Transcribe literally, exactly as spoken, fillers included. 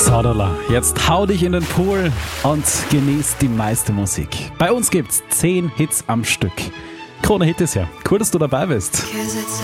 Sodala, jetzt hau dich in den Pool und genieß die meiste Musik. Bei uns gibt's zehn Hits am Stück. Krone Hit ist ja. Cool, dass du dabei bist.